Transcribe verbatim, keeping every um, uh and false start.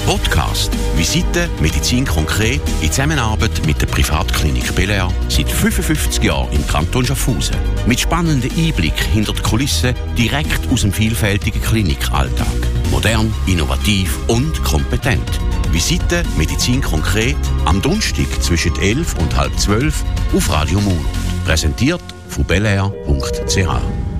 Podcast. Visite Medizin konkret in Zusammenarbeit mit der Privatklinik Belair seit fünfundfünfzig Jahren im Kanton Schaffhausen. Mit spannenden Einblick hinter die Kulissen direkt aus dem vielfältigen Klinikalltag. Modern, innovativ und kompetent. Visite Medizin konkret am Donnerstag zwischen elf und halb zwölf auf Radio Mund. Präsentiert von belair punkt c h.